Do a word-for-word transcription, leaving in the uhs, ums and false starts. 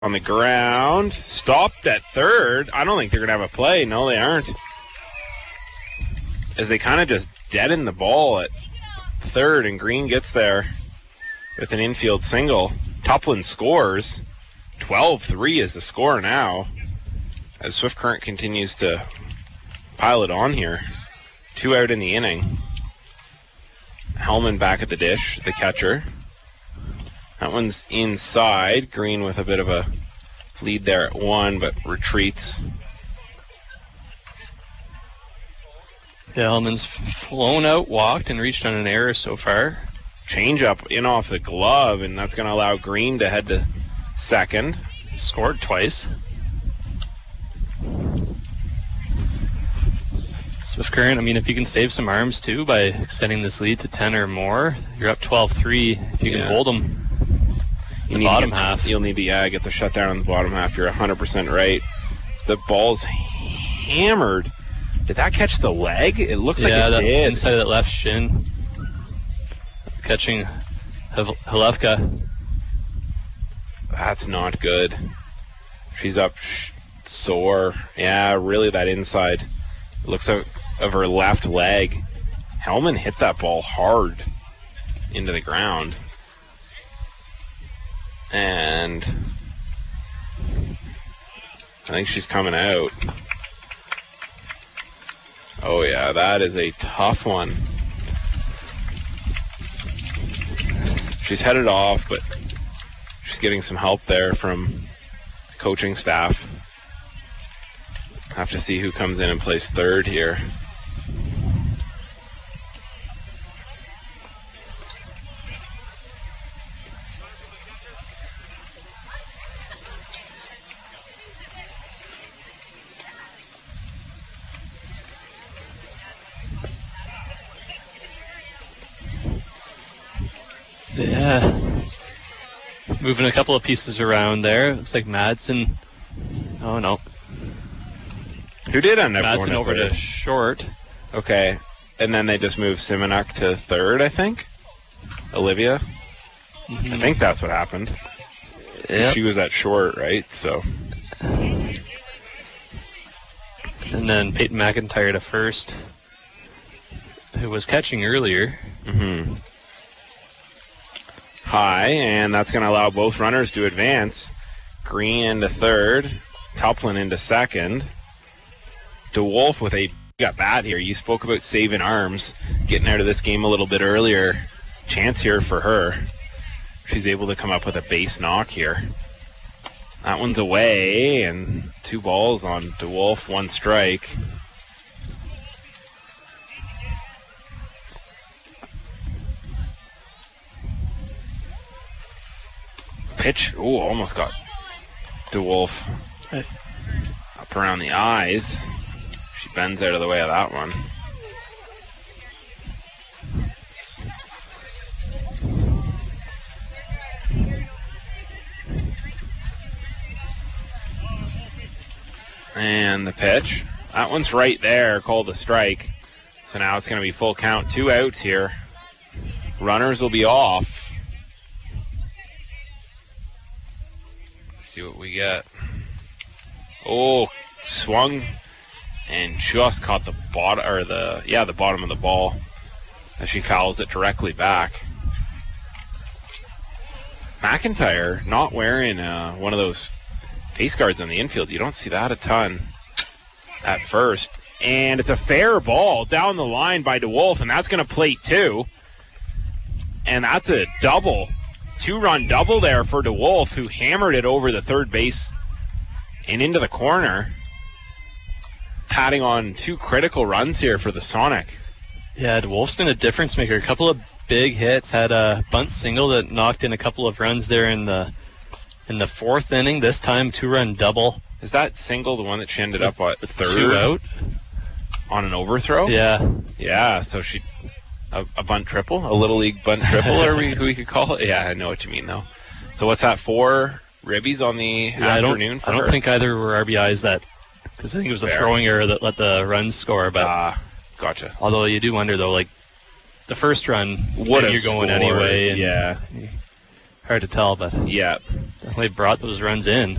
on the ground. Stopped at third. I don't think they're going to have a play. No, they aren't. As they kind of just deaden the ball at third, and Green gets there with an infield single. Toplin scores. twelve three is the score now, as Swift Current continues to pile it on here. Two out in the inning. Hellman back at the dish, the catcher. That one's inside. Green with a bit of a lead there at one, but retreats. Yeah, Hellman's flown out, walked, and reached on an error so far. Change up in off the glove, and that's going to allow Green to head to second. Scored twice. Swift Current, I mean, if you can save some arms too by extending this lead to ten or more, you're up twelve three if you Yeah. can hold them. You The need bottom to get, half. You'll need to yeah, get the shutdown on the bottom half. You're one hundred percent right. So the ball's hammered. Did that catch the leg? It looks yeah, like it the did. inside of that left shin. Catching Hel- Halevka. That's not good. She's up sh- sore. Yeah, really that inside. It looks like of her left leg. Hellman hit that ball hard into the ground. And I think she's coming out. Oh yeah, that is a tough one. She's headed off, but she's getting some help there from the coaching staff. Have to see who comes in and plays third here. Yeah. Moving a couple of pieces around there. Looks like Madsen. Oh, no. Who did end up Madsen going over third? to short. Okay, and then they just moved Simonuk to third, I think. Olivia. Mm-hmm. I think that's what happened. Yep. She was at short, right? So And then Peyton McIntyre to first, who was catching earlier. mm-hmm. High, and that's going to allow both runners to advance. Green into third, Toplin into second. DeWolf with a got bat here. You spoke about saving arms, getting out of this game a little bit earlier. Chance here for her. She's able to come up with a base knock here. That one's away, and two balls on DeWolf, one strike. Pitch, ooh, almost got DeWolf up around the eyes. She bends out of the way of that one. And the pitch. That one's right there, called a strike. So now it's going to be full count. Two outs here. Runners will be off. See what we get. Oh, swung and just caught the bottom, or the yeah, the bottom of the ball as she fouls it directly back. McIntyre not wearing uh, one of those face guards on the infield. You don't see that a ton at first, and it's a fair ball down the line by DeWolf, and that's going to plate two, and that's a double. Two-run double there for DeWolf, who hammered it over the third base and into the corner, patting on two critical runs here for the Sonic. Yeah, DeWolf's been a difference maker. A couple of big hits. Had a bunt single that knocked in a couple of runs there in the in the fourth inning. This time, two-run double. Is that single the one that she ended up at third? Two out. On an overthrow? Yeah. Yeah, so she... A, a bunt triple? A little league bunt triple, or we, we could call it? Yeah, I know what you mean, though. So what's that, four ribbies on the yeah, afternoon I don't, for I don't her? think either were R B Is that, because I think it was a Fair. throwing error that let the runs score. But Ah, gotcha. although you do wonder, though, like the first run, Would you're have going scored, anyway. And yeah. hard to tell, but Yeah. definitely brought those runs in.